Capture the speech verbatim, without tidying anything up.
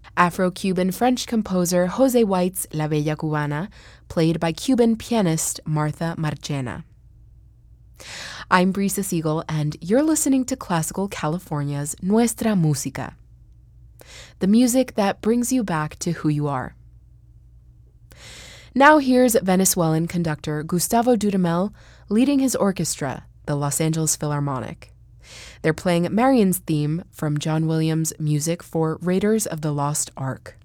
Afro-Cuban French composer Jose White's La Bella Cubana, played by Cuban pianist Martha Marchena. I'm Brisa Siegel, and you're listening to Classical California's Nuestra Música, the music that brings you back to who you are. Now here's Venezuelan conductor Gustavo Dudamel leading his orchestra, the Los Angeles Philharmonic. They're playing Marion's theme from John Williams' music for Raiders of the Lost Ark.